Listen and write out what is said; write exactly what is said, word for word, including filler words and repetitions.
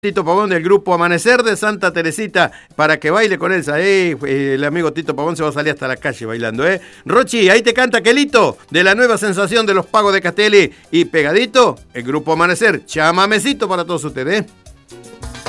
Tito Pavón del grupo Amanecer de Santa Teresita para que baile con Elsa. Eh, el amigo Tito Pavón se va a salir hasta la calle bailando. Eh. Rochi, ahí te canta Quelito de la nueva sensación de los Pagos de Castelli. Y pegadito, el grupo Amanecer. Chamamecito para todos ustedes.